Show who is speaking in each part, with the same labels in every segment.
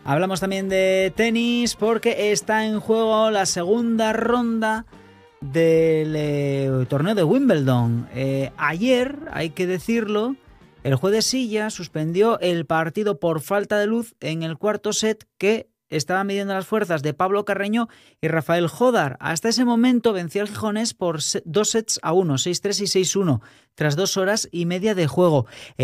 Speaker 1: Hablamos también de tenis porque está en juego la segunda ronda del torneo de Wimbledon. Ayer, hay que decirlo, el juez de silla suspendió el partido por falta de luz en el cuarto set que estaba midiendo las fuerzas de Pablo Carreño y Rafael Jódar. Hasta ese momento venció al gijonés por 2-1, 6-3 y 6-1, tras 2 horas y media de juego.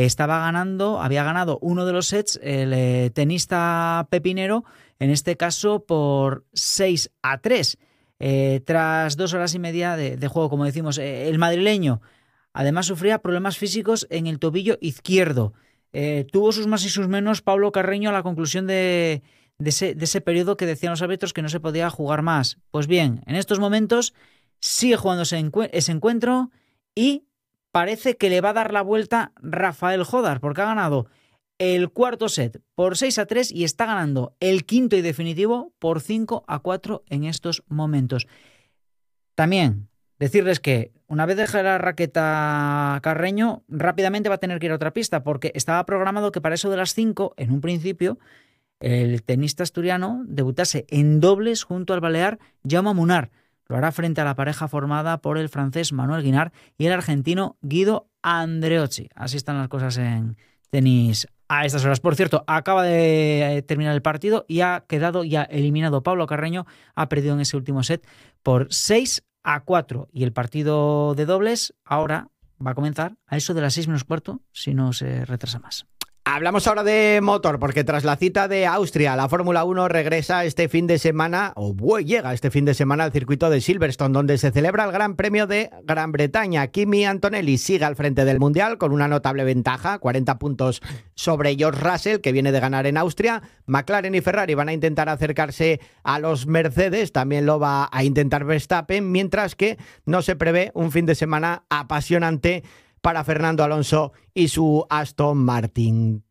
Speaker 1: Había ganado uno de los sets el tenista pepinero, en este caso por 6-3, tras 2 horas y media de juego, como decimos. El madrileño además sufría problemas físicos en el tobillo izquierdo. Tuvo sus más y sus menos Pablo Carreño a la conclusión de ese periodo que decían los árbitros que no se podía jugar más. Pues bien, en estos momentos sigue jugándose ese encuentro y parece que le va a dar la vuelta Rafael Jódar, porque ha ganado el cuarto set por 6-3 y está ganando el quinto y definitivo por 5-4 en estos momentos. También decirles que una vez deje la raqueta Carreño, rápidamente va a tener que ir a otra pista, porque estaba programado que para eso de las 5, en un principio, el tenista asturiano debutase en dobles junto al balear Jaume Munar. Lo hará frente a la pareja formada por el francés Manuel Guinard y el argentino Guido Andreocchi. Así están las cosas en tenis a estas horas. Por cierto, acaba de terminar el partido y ha quedado ya eliminado Pablo Carreño. Ha perdido en ese último set por 6-4. Y el partido de dobles ahora va a comenzar a eso de las 6 menos cuarto, si no se retrasa más.
Speaker 2: Hablamos ahora de motor, porque tras la cita de Austria, la Fórmula 1 regresa este fin de semana, llega este fin de semana al circuito de Silverstone, donde se celebra el Gran Premio de Gran Bretaña. Kimi Antonelli sigue al frente del Mundial con una notable ventaja, 40 puntos sobre George Russell, que viene de ganar en Austria. McLaren y Ferrari van a intentar acercarse a los Mercedes, también lo va a intentar Verstappen, mientras que no se prevé un fin de semana apasionante para Fernando Alonso y su Aston Martin.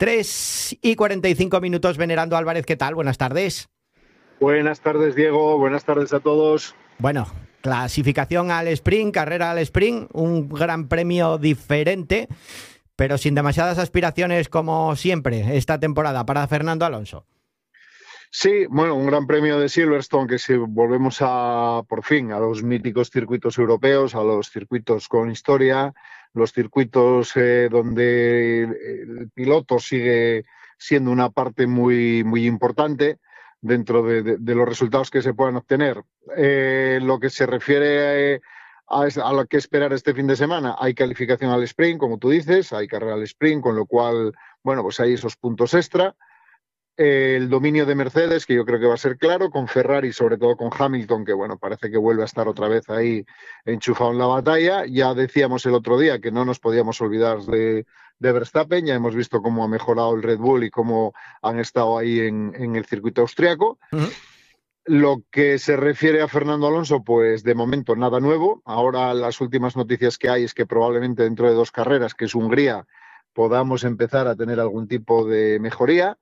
Speaker 2: 3:45, Venerando Álvarez, ¿qué tal? Buenas tardes.
Speaker 3: Buenas tardes, Diego. Buenas tardes a todos.
Speaker 2: Bueno, clasificación al sprint, carrera al sprint, un gran premio diferente, pero sin demasiadas aspiraciones como siempre esta temporada para Fernando Alonso.
Speaker 3: Sí, bueno, un gran premio de Silverstone, que si volvemos por fin a los míticos circuitos europeos, a los circuitos con historia, los circuitos donde el piloto sigue siendo una parte muy, muy importante dentro de los resultados que se puedan obtener. Lo que se refiere a lo que esperar este fin de semana, hay calificación al sprint, como tú dices, hay carrera al sprint, con lo cual, bueno, pues hay esos puntos extra. El dominio de Mercedes, que yo creo que va a ser claro, con Ferrari, sobre todo con Hamilton, que bueno, parece que vuelve a estar otra vez ahí enchufado en la batalla. Ya decíamos el otro día que no nos podíamos olvidar de Verstappen, ya hemos visto cómo ha mejorado el Red Bull y cómo han estado ahí en el circuito austriaco. Uh-huh. Lo que se refiere a Fernando Alonso, pues de momento nada nuevo. Ahora las últimas noticias que hay es que probablemente dentro de 2 carreras, que es Hungría, podamos empezar a tener algún tipo de mejoría.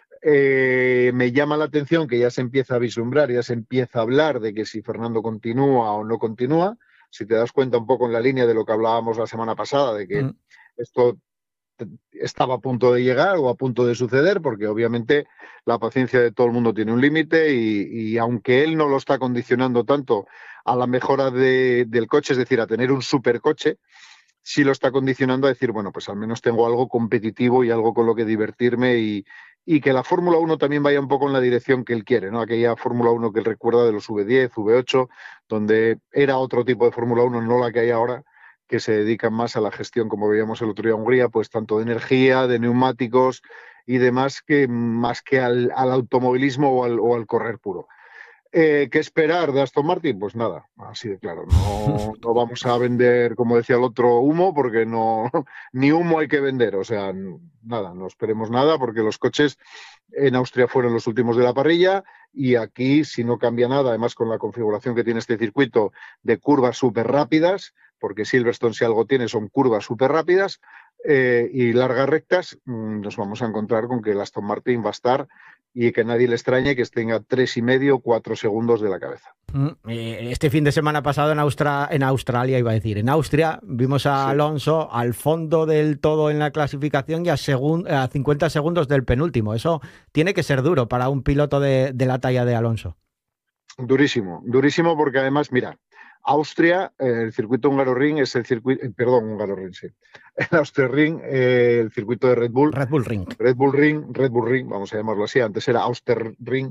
Speaker 3: Me llama la atención que ya se empieza a vislumbrar, ya se empieza a hablar de que si Fernando continúa o no continúa. Si te das cuenta un poco en la línea de lo que hablábamos la semana pasada, de que esto estaba a punto de llegar o a punto de suceder, porque obviamente la paciencia de todo el mundo tiene un límite y aunque él no lo está condicionando tanto a la mejora del coche, es decir, a tener un supercoche, sí lo está condicionando a decir, bueno, pues al menos tengo algo competitivo y algo con lo que divertirme y que la Fórmula 1 también vaya un poco en la dirección que él quiere, ¿no? Aquella Fórmula 1 que él recuerda de los V10, V8, donde era otro tipo de Fórmula 1, no la que hay ahora, que se dedican más a la gestión, como veíamos el otro día en Hungría, pues tanto de energía, de neumáticos y demás, que más que al automovilismo o al correr puro. ¿Qué esperar de Aston Martin? Pues nada, así de claro. No vamos a vender, como decía el otro, humo, porque no, ni humo hay que vender. O sea, nada, no esperemos nada, porque los coches en Austria fueron los últimos de la parrilla y aquí, si no cambia nada, además con la configuración que tiene este circuito de curvas súper rápidas, porque Silverstone si algo tiene son curvas súper rápidas y largas rectas, nos vamos a encontrar con que el Aston Martin va a estar y que nadie le extrañe que tenga 3,5 o 4 segundos de la cabeza.
Speaker 2: Este fin de semana pasado en Australia, iba a decir, en Austria, vimos a Alonso al fondo del todo en la clasificación y a 50 segundos del penúltimo. Eso tiene que ser duro para un piloto de la talla de Alonso.
Speaker 3: Durísimo, durísimo porque además, mira, Austria, el circuito Hungaroring es el circuito, Hungaroring, sí. El Austerring, el circuito de Red Bull.
Speaker 2: Red Bull Ring,
Speaker 3: vamos a llamarlo así, antes era Austerring.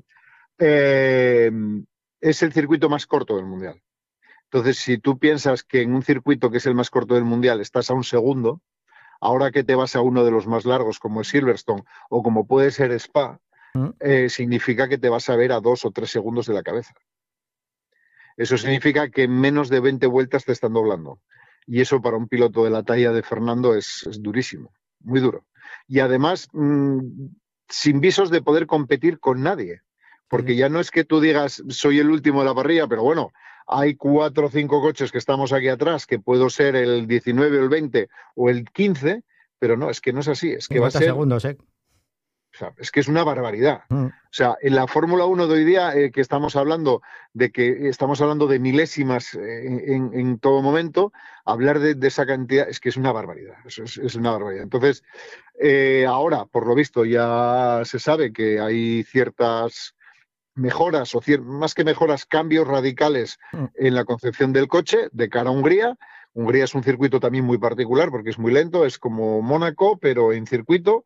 Speaker 3: Es el circuito más corto del Mundial. Entonces, si tú piensas que en un circuito que es el más corto del Mundial estás a un segundo, ahora que te vas a uno de los más largos como es Silverstone o como puede ser Spa, significa que te vas a ver a 2 o 3 segundos de la cabeza. Eso significa que en menos de 20 vueltas te están doblando. Y eso para un piloto de la talla de Fernando es durísimo, muy duro. Y además, sin visos de poder competir con nadie. Porque ya no es que tú digas, soy el último de la parrilla, pero bueno, hay 4 o 5 coches que estamos aquí atrás, que puedo ser el 19 o el 20 o el 15, pero no, es que no es así, es que va a ser...
Speaker 2: segundos,
Speaker 3: O sea, es que es una barbaridad. O sea, en la Fórmula 1 de hoy día, que estamos hablando de milésimas en todo momento, hablar de esa cantidad es que es una barbaridad. Es una barbaridad. Entonces, ahora, por lo visto, ya se sabe que hay ciertas mejoras, o más que mejoras, cambios radicales en la concepción del coche de cara a Hungría. Hungría es un circuito también muy particular porque es muy lento, es como Mónaco, pero en circuito.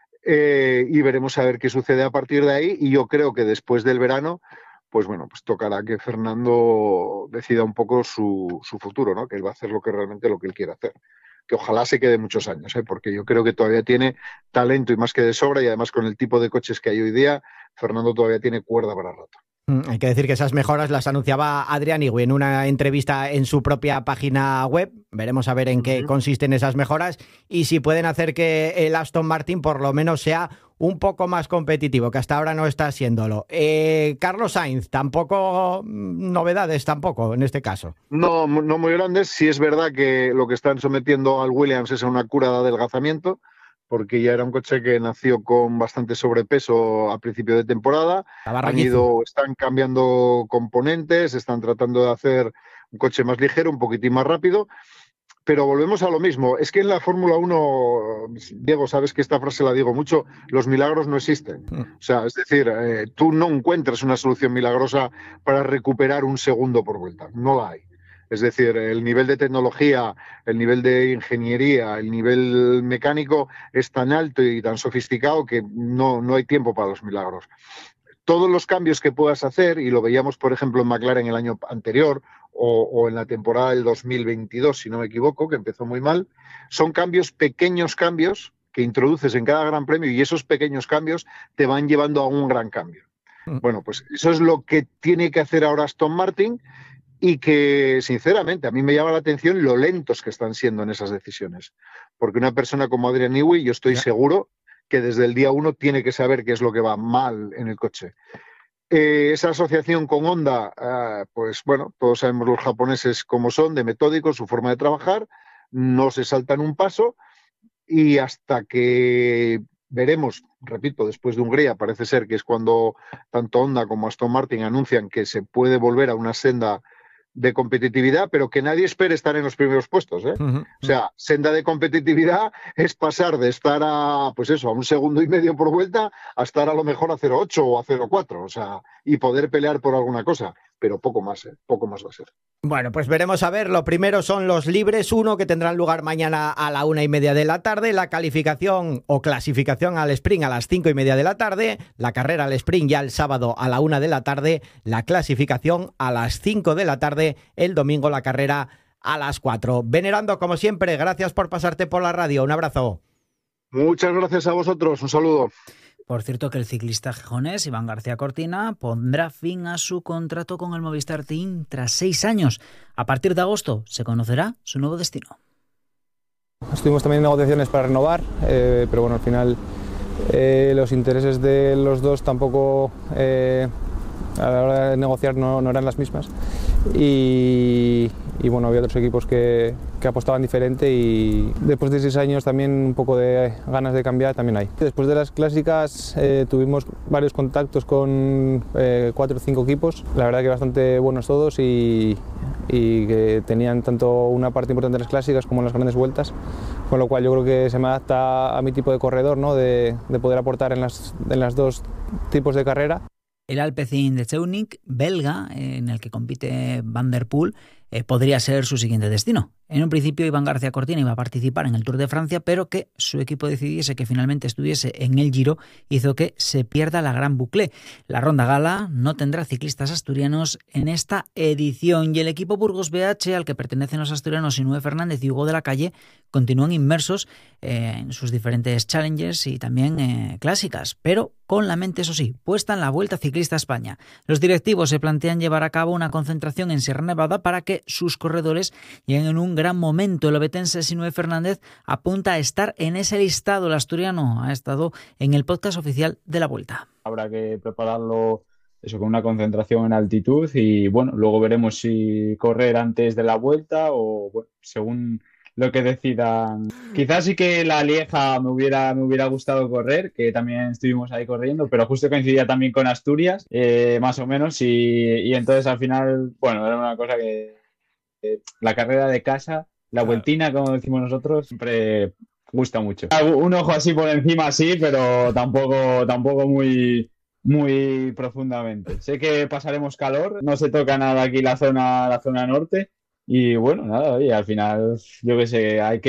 Speaker 3: Y veremos a ver qué sucede a partir de ahí, y yo creo que después del verano pues bueno, pues tocará que Fernando decida un poco su futuro, ¿no? Que él va a hacer realmente lo que él quiere hacer, que ojalá se quede muchos años, porque yo creo que todavía tiene talento y más que de sobra, y además con el tipo de coches que hay hoy día, Fernando todavía tiene cuerda para rato.
Speaker 2: Hay que decir que esas mejoras las anunciaba Adrián Newey en una entrevista en su propia página web. Veremos a ver en qué consisten esas mejoras y si pueden hacer que el Aston Martin por lo menos sea un poco más competitivo, que hasta ahora no está siéndolo. Carlos Sainz, tampoco novedades tampoco en este caso.
Speaker 3: No muy grandes. Sí es verdad que lo que están sometiendo al Williams es a una cura de adelgazamiento, porque ya era un coche que nació con bastante sobrepeso a principio de temporada. Están cambiando componentes, están tratando de hacer un coche más ligero, un poquitín más rápido, pero volvemos a lo mismo. Es que en la Fórmula 1, Diego, sabes que esta frase la digo mucho, los milagros no existen. O sea, es decir, tú no encuentras una solución milagrosa para recuperar un segundo por vuelta, no la hay. Es decir, el nivel de tecnología, el nivel de ingeniería, el nivel mecánico es tan alto y tan sofisticado que no hay tiempo para los milagros. Todos los cambios que puedas hacer, y lo veíamos, por ejemplo, en McLaren el año anterior o en la temporada del 2022, si no me equivoco, que empezó muy mal, son pequeños cambios que introduces en cada gran premio, y esos pequeños cambios te van llevando a un gran cambio. Bueno, pues eso es lo que tiene que hacer ahora Aston Martin, y que, sinceramente, a mí me llama la atención lo lentos que están siendo en esas decisiones. Porque una persona como Adrian Newey, yo estoy seguro que desde el día 1 tiene que saber qué es lo que va mal en el coche. Esa asociación con Honda, pues bueno, todos sabemos los japoneses cómo son, de metódicos, su forma de trabajar, no se saltan un paso, y hasta que veremos, repito, después de Hungría, parece ser que es cuando tanto Honda como Aston Martin anuncian que se puede volver a una senda de competitividad, pero que nadie espere estar en los primeros puestos, ¿eh? O sea, senda de competitividad es pasar de estar a, pues eso, a 1,5 segundos por vuelta, a estar a lo mejor a 0,8 o a 0,4, o sea, y poder pelear por alguna cosa, pero poco más, poco más va a ser.
Speaker 2: Bueno, pues veremos a ver. Lo primero son los libres 1, que tendrán lugar mañana a la 1:30 de la tarde, la calificación o clasificación al sprint a las 5:30 de la tarde, la carrera al sprint ya el sábado a la 1 de la tarde, la clasificación a las 5 de la tarde, el domingo la carrera a las 4. Venerando, como siempre, gracias por pasarte por la radio. Un abrazo.
Speaker 3: Muchas gracias a vosotros. Un saludo.
Speaker 1: Por cierto, que el ciclista gijonés Iván García Cortina pondrá fin a su contrato con el Movistar Team tras 6 años. A partir de agosto se conocerá su nuevo destino.
Speaker 4: Estuvimos también en negociaciones para renovar, pero bueno, al final los intereses de los dos tampoco a la hora de negociar no eran las mismas. Y bueno, había otros equipos que apostaban diferente y después de 6 años también un poco de ganas de cambiar también hay. Después de las clásicas tuvimos varios contactos con 4 o 5 equipos, la verdad que bastante buenos todos y que tenían tanto una parte importante en las clásicas como en las grandes vueltas, con lo cual yo creo que se me adapta a mi tipo de corredor, ¿no? de poder aportar en las dos tipos de carrera.
Speaker 1: El Alpecin de Teunig, belga, en el que compite Van der Poel, podría ser su siguiente destino. En un principio Iván García Cortina iba a participar en el Tour de Francia, pero que su equipo decidiese que finalmente estuviese en el Giro hizo que se pierda la Gran Boucle. La Ronda Gala no tendrá ciclistas asturianos en esta edición y el equipo Burgos BH, al que pertenecen los asturianos Inúe Fernández y Hugo de la Calle, continúan inmersos en sus diferentes challenges y también clásicas, pero con la mente, eso sí, puesta en la Vuelta Ciclista a España. Los directivos se plantean llevar a cabo una concentración en Sierra Nevada para que sus corredores lleguen en un gran momento. El obetense Sinue Fernández apunta a estar en ese listado. El asturiano ha estado en el podcast oficial de la Vuelta.
Speaker 5: Habrá que prepararlo eso con una concentración en altitud y bueno, luego veremos si correr antes de la Vuelta o bueno, según lo que decidan. Quizás sí que la Lieja me hubiera gustado correr, que también estuvimos ahí corriendo, pero justo coincidía también con Asturias, más o menos, y entonces al final, bueno, era una cosa que la carrera de casa, la vueltina, como decimos nosotros, siempre gusta mucho. Un ojo así por encima, sí, pero tampoco muy profundamente. Sé que pasaremos calor, no se toca nada aquí la zona norte. Y bueno, nada, y al final, yo qué sé, hay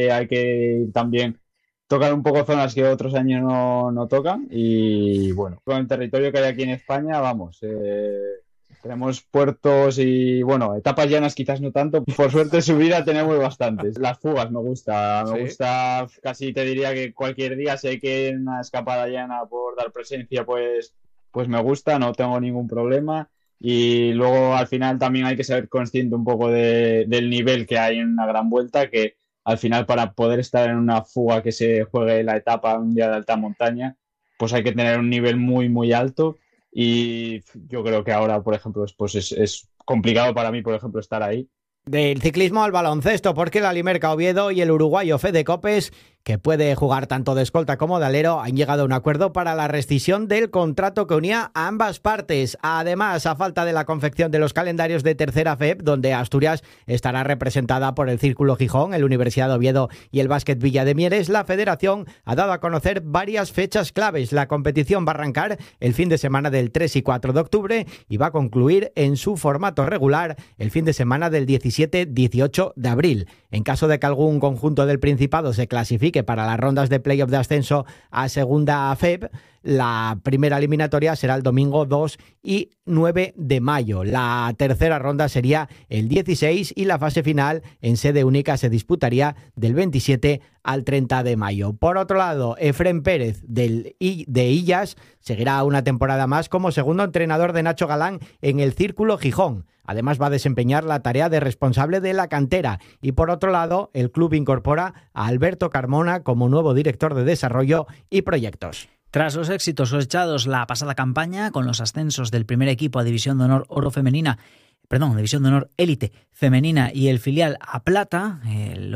Speaker 5: que también tocar un poco zonas que otros años no tocan. Y bueno, con el territorio que hay aquí en España, vamos, tenemos puertos y bueno, etapas llanas quizás no tanto. Por suerte subida tenemos bastantes. Las fugas me gusta casi te diría que cualquier día sé que en una escapada llana por dar presencia, pues me gusta, no tengo ningún problema. Y luego al final también hay que ser consciente un poco del nivel que hay en una gran vuelta, que al final para poder estar en una fuga que se juegue la etapa un día de alta montaña, pues hay que tener un nivel muy, muy alto y yo creo que ahora, por ejemplo, pues es complicado para mí, por ejemplo, estar ahí.
Speaker 2: Del ciclismo al baloncesto, porque la Limerca Oviedo y el uruguayo Fede Copes, que puede jugar tanto de escolta como de alero, han llegado a un acuerdo para la rescisión del contrato que unía a ambas partes. Además, a falta de la confección de los calendarios de tercera FEP, donde Asturias estará representada por el Círculo Gijón, el Universidad de Oviedo y el Básquet Villa de Mieres, la Federación ha dado a conocer varias fechas claves. La competición va a arrancar el fin de semana del 3 y 4 de octubre y va a concluir en su formato regular el fin de semana del 17-18 de abril. En caso de que algún conjunto del Principado se clasifique para las rondas de playoff de ascenso a segunda FEP, la primera eliminatoria será el domingo 2 y 9 de mayo. La tercera ronda sería el 16 y la fase final en sede única se disputaría del 27 al 30 de mayo. Por otro lado, Efrén Pérez de Illas seguirá una temporada más como segundo entrenador de Nacho Galán en el Círculo Gijón. Además va a desempeñar la tarea de responsable de la cantera y por otro lado el club incorpora a Alberto Carmona como nuevo director de desarrollo y proyectos.
Speaker 1: Tras los éxitos cosechados la pasada campaña con los ascensos del primer equipo a División de Honor División de Honor Élite Femenina y el filial a Plata,